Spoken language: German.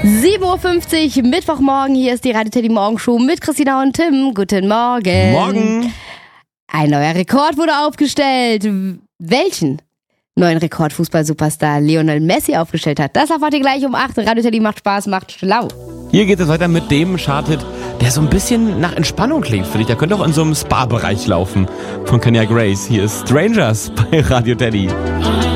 7.50 Uhr, Mittwochmorgen, hier ist die Radio Teddy Morgenshow mit Christina und Tim. Guten Morgen. Morgen. Ein neuer Rekord wurde aufgestellt. Welchen neuen Rekord Fußball-Superstar Lionel Messi aufgestellt hat, das erfahrt ihr gleich um 8 Uhr. Radio Teddy macht Spaß, macht schlau. Hier geht es weiter mit dem Charthit, der so ein bisschen nach Entspannung klingt, finde ich. Der könnte auch in so einem Spa-Bereich laufen von Kenya Grace. Hier ist Strangers bei Radio Teddy.